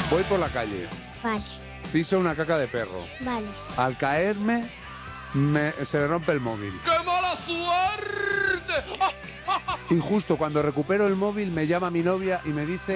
Voy por la calle, Vale, piso una caca de perro. vale. Al caerme, se me rompe el móvil. ¡Qué mala suerte! Y justo cuando recupero el móvil me llama mi novia y me dice